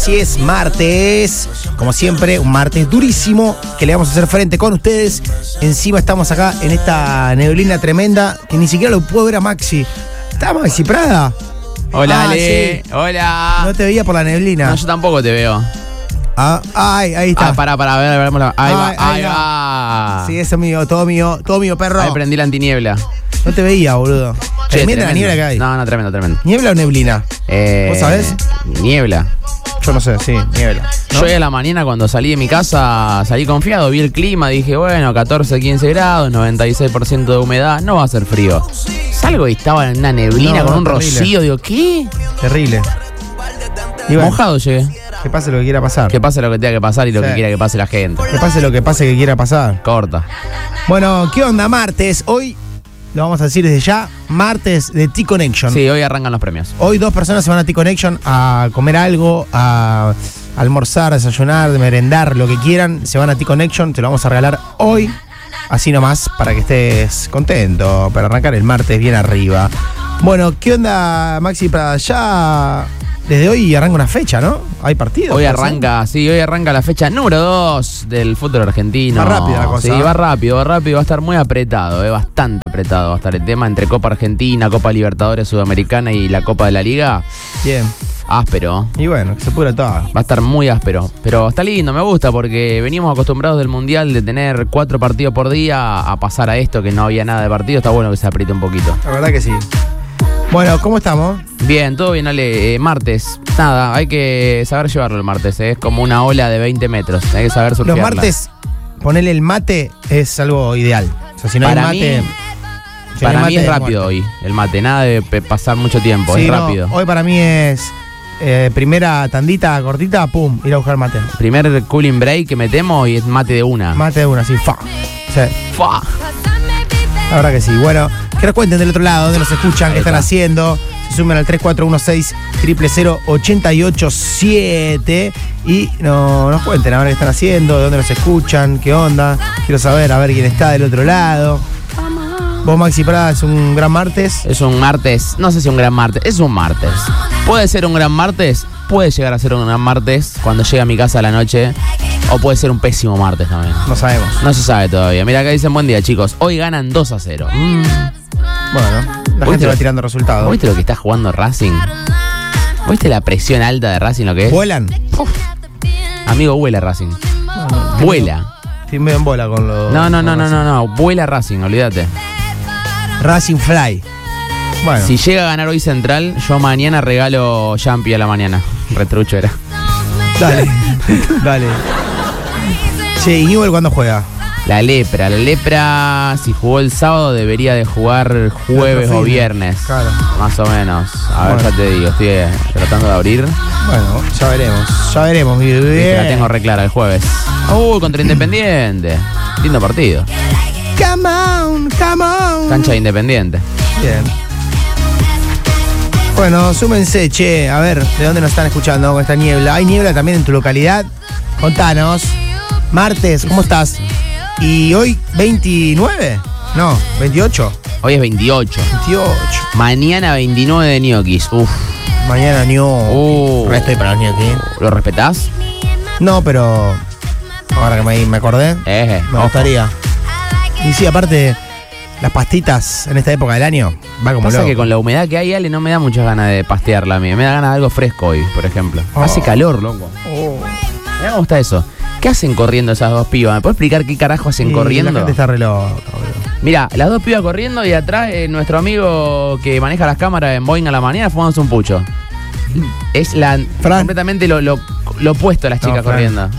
Así es, martes. Como siempre, un martes durísimo que le vamos a hacer frente con ustedes. Encima estamos acá en esta neblina tremenda que ni siquiera lo puedo ver a Maxi. ¿Está Maxi Prada? Hola, Ale. Sí. Hola. No te veía por la neblina. No, yo tampoco te veo. Ahí está. Para, a ver, ahí va. va. Sí, eso es mío, todo mío, perro. Ahí prendí la antiniebla. No te veía, boludo. Che, Tremenda la niebla que hay. No, tremendo. ¿Niebla o neblina? ¿Vos sabés? Niebla. Yo no sé, sí, niebla, ¿no? Yo hoy a la mañana cuando salí de mi casa, salí confiado, vi el clima, dije, bueno, 14, 15 grados, 96% de humedad, no va a ser frío. Salgo y estaba en una neblina con un terrible. rocío, digo, ¿qué? Terrible. Y bueno, Mojado llegué. que pase lo que quiera pasar. Que pase lo que tenga que pasar y lo que quiera que pase la gente. Que pase lo que pase que quiera pasar. Corta. Bueno, ¿qué onda? Martes. Hoy, lo vamos a decir desde ya, martes de T-Connection. Sí, hoy arrancan los premios. Hoy 2 personas se van a T-Connection a comer algo, a almorzar, desayunar, merendar, lo que quieran. Se van a T-Connection, te lo vamos a regalar hoy. Así nomás, para que estés contento, para arrancar el martes bien arriba. Bueno, ¿qué onda, Maxi? Para allá, desde hoy arranca una fecha, ¿no? Hay partido. Hoy arranca la fecha número 2 del fútbol argentino. Va rápida la cosa. Sí, va rápido, va a estar muy apretado, bastante apretado va a estar el tema entre Copa Argentina, Copa Libertadores Sudamericana y la Copa de la Liga. Bien. Áspero. Y bueno, que se pudra todo. Va a estar muy áspero, pero está lindo, me gusta porque venimos acostumbrados del Mundial de tener 4 partidos por día a pasar a esto que no había nada de partido, está bueno que se apriete un poquito. La verdad que sí. Bueno, ¿cómo estamos? Bien, todo bien, Ale. Martes, nada, hay que saber llevarlo el martes, es como una ola de 20 metros, hay que saber surfearla. Los martes, ponerle el mate es algo ideal. O sea, si no Para hay mate... Para mí es rápido hoy, el mate, nada de pasar mucho tiempo, sí, es no, rápido. Hoy para mí es primera tandita cortita, pum, ir a buscar mate. Primer cooling break que metemos y es mate de una. Mate de una, así, fa. Sí, ¡Fa! la verdad que sí. Bueno, que nos cuenten del otro lado, dónde nos escuchan, qué están haciendo. Se sumen al 3416-000-887 y nos cuenten a ver qué están haciendo, de dónde nos escuchan, qué onda. Quiero saber, a ver quién está del otro lado. Vos, Maxi Prada, es un gran martes. Es un martes, no sé si un gran martes, es un martes. Puede ser un gran martes, puede llegar a ser un gran martes cuando llegue a mi casa a la noche, o puede ser un pésimo martes también. No sabemos. No se sabe todavía. Mira, acá dicen buen día, chicos. Hoy ganan 2-0. Bueno, la gente va tirando resultados. ¿Viste lo que está jugando Racing? ¿Viste la presión alta de Racing lo que es? ¿Vuelan? Amigo, vuela Racing. Vuela. Estoy medio en bola con los... No. Vuela Racing, olvídate. Racing Fly. Bueno. Si llega a ganar hoy Central, yo mañana regalo Jampi a la mañana. Retrucho era. Dale. Che, ¿y Newell cuándo juega? La lepra, si jugó el sábado, debería de jugar jueves o viernes. Claro. Más o menos. A ver, Bueno. ya te digo, estoy tratando de abrir. Bueno, ya veremos, mi bebé. La tengo re clara el jueves. Contra Independiente. Lindo partido. Come on. Cancha de Independiente. Bien. Bueno, súmense, che, a ver, ¿de dónde nos están escuchando con esta niebla? ¿Hay niebla también en tu localidad? Contanos. Martes, ¿cómo estás? ¿Y hoy 29? No, 28. Hoy es 28. 28. Mañana 29 de ñoquis. Uf. Mañana no. Estoy para los ñoquis. ¿Lo respetás? No, pero ahora que me acordé, me gustaría. Y sí, aparte, las pastitas en esta época del año va como Pasa loco. que con la humedad que hay, Ale, no me da muchas ganas de pastearla a mí. Me da ganas de algo fresco hoy, por ejemplo. Hace calor, loco. Me gusta eso. ¿Qué hacen corriendo esas dos pibas? ¿Me puedes explicar qué carajo hacen corriendo? La gente está re loca, boludo. Mira, las dos pibas corriendo y atrás nuestro amigo que maneja las cámaras en Boeing a la mañana fumándose un pucho. Es completamente lo opuesto a las chicas corriendo.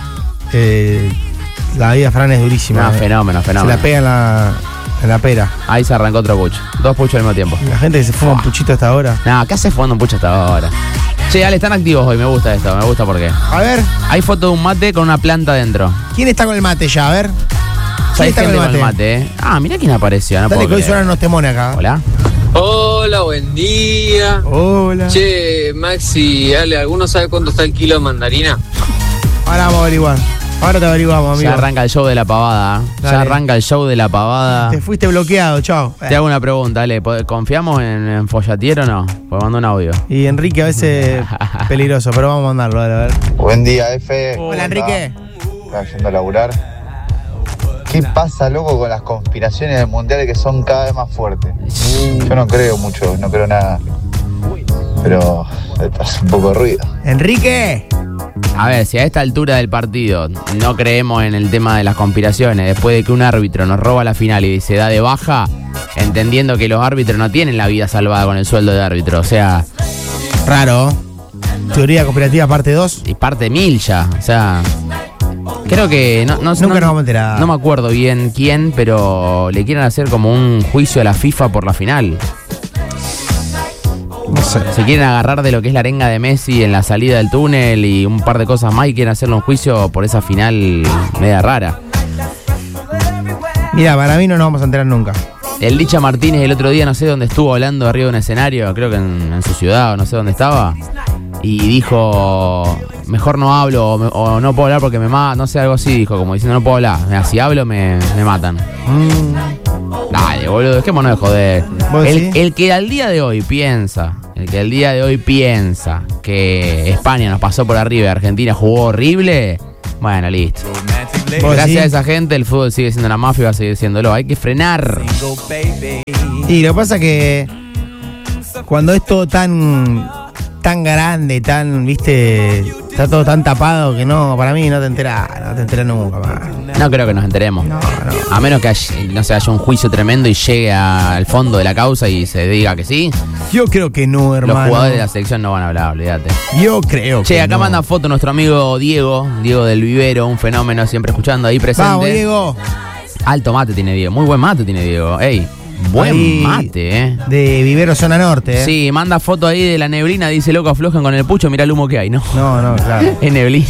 La vida de Fran es durísima. No, fenómeno. Se la pega en la pera. Ahí se arrancó otro pucho. 2 puchos al mismo tiempo. La gente que se fuma un puchito hasta ahora. No, ¿qué hace fumando un pucho hasta ahora? Che, Ale, están activos hoy, me gusta esto, me gusta por qué. A ver. Hay foto de un mate con una planta dentro. ¿Quién está con el mate ya? A ver. ¿Quién está con el mate? Mirá quién apareció. No Dale, puedo que hoy creer. suenan unos temones acá. Hola. Hola, buen día. Hola. Che, Maxi, Ale, ¿alguno sabe cuánto está el kilo de mandarina? Ahora vamos a averiguar. Ahora te averiguamos, amigo. Ya arranca el show de la pavada. Dale. Ya arranca el show de la pavada. Te fuiste bloqueado, chao. Te hago una pregunta, Ale. ¿Confiamos en Follatier o no? Pues mando un audio. Y Enrique a veces peligroso, pero vamos a mandarlo, dale, a ver. Buen día, F. Hola, Enrique. Estaba yendo a laburar. ¿Qué pasa, loco, con las conspiraciones del mundial que son cada vez más fuertes? Yo no creo mucho, no creo nada. Pero hace un poco de ruido. Enrique. A ver, si a esta altura del partido no creemos en el tema de las conspiraciones, después de que un árbitro nos roba la final y se da de baja, entendiendo que los árbitros no tienen la vida salvada con el sueldo de árbitro, o sea... Raro. Teoría conspirativa parte 2. Y parte 1000 ya, o sea... Creo que... Nunca nos vamos a enterar. No me acuerdo bien quién, pero le quieren hacer como un juicio a la FIFA por la final. No sé. Se quieren agarrar de lo que es la arenga de Messi en la salida del túnel y un par de cosas más y quieren hacerle un juicio por esa final media rara. Mira, para mí no nos vamos a enterar nunca. El Licha Martínez el otro día, no sé dónde estuvo hablando arriba de un escenario, creo que en su ciudad o no sé dónde estaba, y dijo, mejor no hablo o no puedo hablar porque me matan, no sé, algo así dijo, como diciendo no puedo hablar, mira, si hablo me matan. Dale, boludo, dejémonos de joder. El que al día de hoy piensa que España nos pasó por arriba y Argentina jugó horrible, bueno, listo. Gracias a esa gente el fútbol sigue siendo una mafia y va a seguir siéndolo. Hay que frenar. Y lo que pasa que cuando es todo tan grande, viste, está todo tan tapado que no, para mí no te enteras nunca más. No creo que nos enteremos. No. A menos que haya un juicio tremendo y llegue al fondo de la causa y se diga que sí. Yo creo que no, hermano. Los jugadores de la selección no van a hablar, olvídate. Yo creo que Che, acá no. manda foto nuestro amigo Diego del Vivero, un fenómeno siempre escuchando ahí presente. Vamos, Diego. Alto mate tiene Diego, muy buen mate tiene Diego. Ey, buen Ahí, mate, De Vivero Zona Norte, Sí, manda foto ahí de la neblina, dice loco, aflojen con el pucho, mirá el humo que hay, ¿no? No, claro. Es neblina.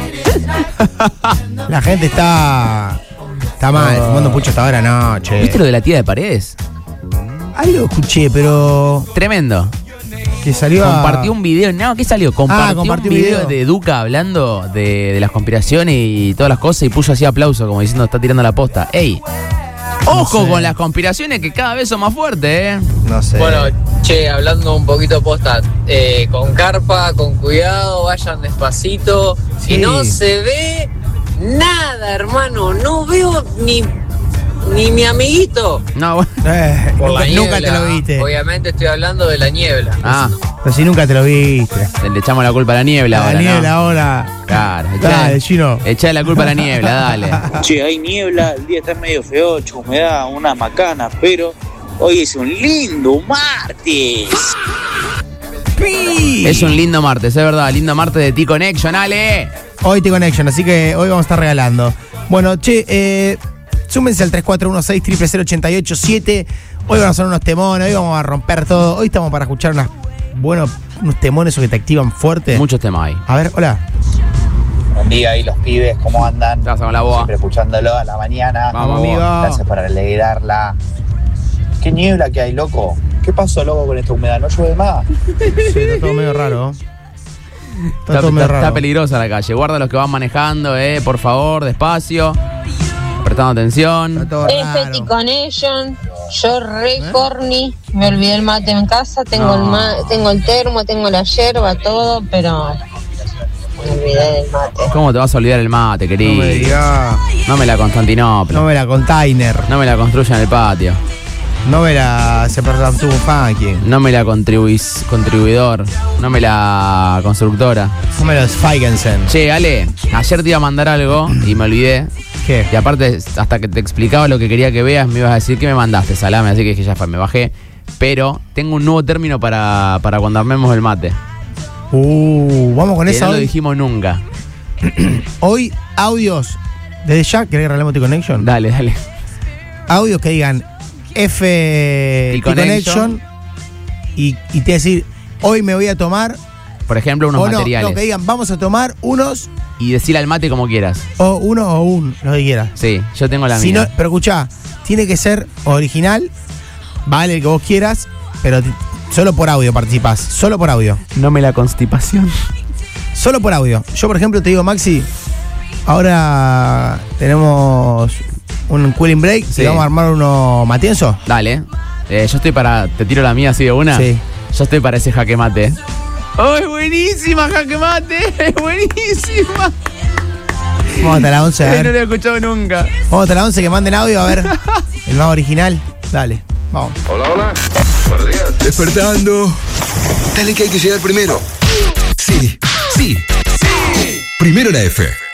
La gente está mal, fumando pucho hasta ahora, no, che. ¿Viste lo de la tía de Paredes? Algo escuché, pero Tremendo. que salió Compartió un video, ¿qué salió? Compartió un un video video de Duca hablando de las conspiraciones y todas las cosas y puso así aplauso como diciendo está tirando la posta. ¡Ey! Ojo sé. con las conspiraciones que cada vez son más fuertes, No sé. Bueno, che, hablando un poquito posta, con carpa, con cuidado, vayan despacito. Sí. Y no se ve nada, hermano. No veo ni mi amiguito. No, bueno. Por la nunca te niebla. lo viste. Obviamente estoy hablando de la niebla. Ah, Pero si nunca te lo viste. le echamos la culpa a la niebla ahora, La niebla ¿no? ahora. Claro, Dale, Chino. echá la culpa a la niebla, dale. Che, hay niebla, el día está medio feocho, humedad, una macana, pero hoy es un lindo martes. Es un lindo martes, es verdad, lindo martes de T-Connection, Ale. Hoy T-Connection, así que hoy vamos a estar regalando. Bueno, che, súmense al 3416-000887. Hoy van a sonar unos temones, hoy vamos a romper todo. Hoy estamos para escuchar unos temones que te activan fuerte. Muchos temas ahí. A ver, hola. Buen día ahí los pibes, ¿cómo andan? Estás con la boa. Siempre escuchándolo a la mañana. Vamos, amigo. Gracias por alegrarla. ¿Qué niebla que hay, loco? ¿Qué pasó, loco, con esta humedad? ¿No llueve más? Sí, está todo medio raro. Está todo medio raro. Está peligrosa la calle. Guarda los que van manejando, por favor, despacio. Prestando atención. Está todo F raro. T-Connection, yo re corny, me olvidé el mate en casa, tengo, No. tengo el termo, tengo la yerba, todo, pero me olvidé del mate. ¿Cómo te vas a olvidar el mate, No me querido? digas. No me la Constantinopla. No me la container. No me la construya en el patio. No me la Separatuvo Funky. No me la contribuidor. No me la constructora. No me la Feigensen. Che, Ale, ayer te iba a mandar algo y me olvidé. ¿Qué? Y aparte, hasta que te explicaba lo que quería que veas, me ibas a decir que me mandaste, salame, así que dije, ya fue, me bajé. Pero tengo un nuevo término para cuando armemos el mate. Vamos con Que esa no lo hoy. dijimos nunca. Hoy, audios. Desde ya, ¿querés que regalemos T-Connection? Dale. Audios que digan F T-Connection y te decir, hoy me voy a tomar. Por ejemplo, unos o no, materiales. no, que digan, vamos a tomar unos Y decirle al mate como quieras. o uno o un, lo que quieras. Sí, yo tengo la Si mía. no, pero escuchá, tiene que ser original, vale el que vos quieras, pero solo por audio participás, solo por audio. No me la constipación. Solo por audio. Yo, por ejemplo, te digo, Maxi, Ahora tenemos un cooling break. Sí. Y vamos a armar uno matienzo. Dale. Yo estoy para. ¿Te tiro la mía así de una? Sí. Yo estoy para ese jaque mate. ¡Oh, es buenísima, jaque mate! ¡Es buenísima! Vamos hasta las 11. A No ver. lo he escuchado nunca. Vamos hasta las 11 que manden audio. A ver. El más original. Dale. Vamos. Hola. Buenos días. Despertando. Dale que hay que llegar primero. Sí. Primero la F.